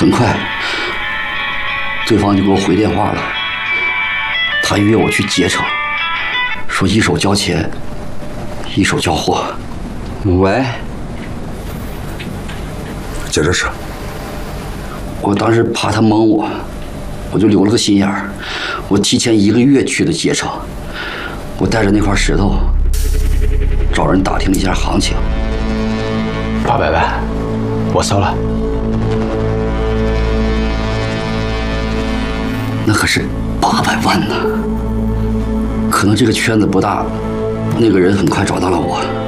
很快，对方就给我回电话了，他约我去结成，说一手交钱，一手交货。喂， 接着说。 我当时怕他蒙我，我就留了个心眼儿，我提前1个月去的结成，我带着那块石头，找人打听了一下行情 ，800万，我收了。 那可是800万呢，可能这个圈子不大，那个人很快找到了我。